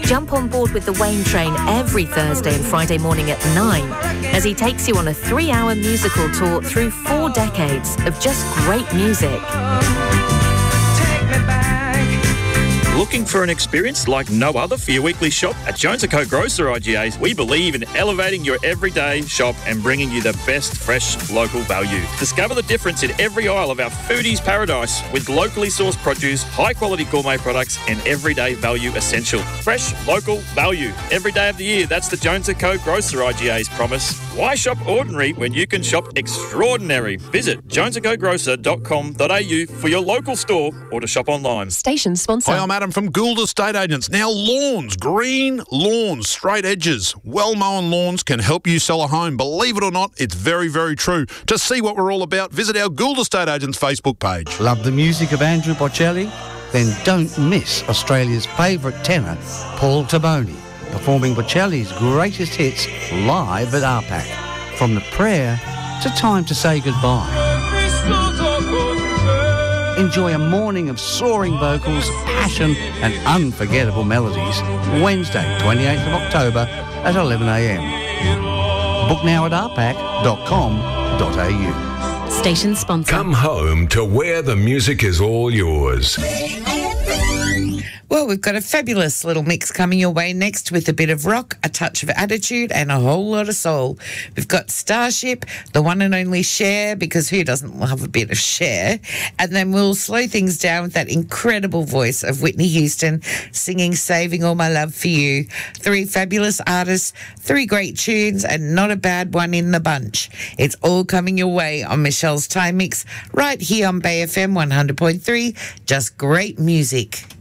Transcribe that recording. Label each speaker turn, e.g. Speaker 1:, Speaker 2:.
Speaker 1: Jump on board with the Wayne Train every Thursday and Friday morning at 9 as he takes you on a 3-hour musical tour through 4 decades of just great music.
Speaker 2: Looking for an experience like no other for your weekly shop? At Jones & Co Grocer IGAs, we believe in elevating your everyday shop and bringing you the best fresh local value. Discover the difference in every aisle of our foodies paradise with locally sourced produce, high-quality gourmet products and everyday value essential. Fresh, local value. Every day of the year, that's the Jones & Co Grocer IGAs promise. Why shop ordinary when you can shop extraordinary? Visit jonesandcogrocer.com.au for your local store or to shop online.
Speaker 3: Station sponsor.
Speaker 4: Hi, I'm Adam from Gould Estate Agents. Now lawns, green lawns, straight edges, well-mown lawns can help you sell a home. Believe it or not, it's very, very true. To see what we're all about, visit our Gould Estate Agents Facebook page.
Speaker 5: Love the music of Andrew Bocelli? Then don't miss Australia's favourite tenor, Paul Taboni, performing Bocelli's greatest hits live at RPAC. From The Prayer to Time to Say Goodbye. Enjoy a morning of soaring vocals, passion and unforgettable melodies. Wednesday, 28th of October at 11 a.m. Book now at rpac.com.au.
Speaker 3: Station sponsor.
Speaker 6: Come home to where the music is all yours.
Speaker 7: Well, we've got a fabulous little mix coming your way next with a bit of rock, a touch of attitude and a whole lot of soul. We've got Starship, the one and only Cher, because who doesn't love a bit of Cher? And then we'll slow things down with that incredible voice of Whitney Houston singing Saving All My Love for You. 3 fabulous artists, 3 great tunes and not a bad one in the bunch. It's all coming your way on Michelle's Time Mix right here on Bay FM 100.3. Just great music.